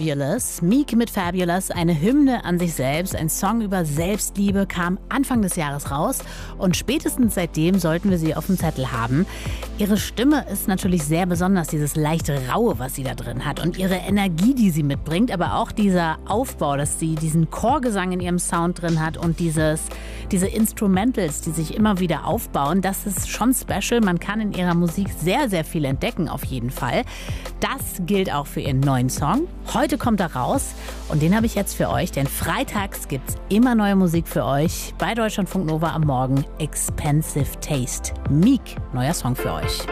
Fabulous. Meek mit Fabulous, eine Hymne an sich selbst, ein Song über Selbstliebe, kam Anfang des Jahres raus und spätestens seitdem sollten wir sie auf dem Zettel haben. Ihre Stimme ist natürlich sehr besonders, dieses leicht Raue, was sie da drin hat und ihre Energie, die sie mitbringt, aber auch dieser Aufbau, dass sie diesen Chorgesang in ihrem Sound drin hat und diese Instrumentals, die sich immer wieder aufbauen, das ist schon special. Man kann in ihrer Musik sehr, sehr viel entdecken, auf jeden Fall. Das gilt auch für ihren neuen Song. Heute kommt er raus und den habe ich jetzt für euch, denn freitags gibt es immer neue Musik für euch bei Deutschlandfunk Nova am Morgen. Expensive Taste. Meek, neuer Song für euch.